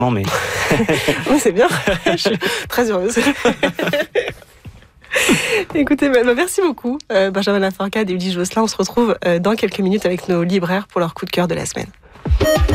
mais... Oui, c'est bien. Je suis très heureuse. Écoutez, merci beaucoup, Benjamin Laforcade et Ulysse Josselin. On se retrouve dans quelques minutes avec nos libraires pour leur coup de cœur de la semaine.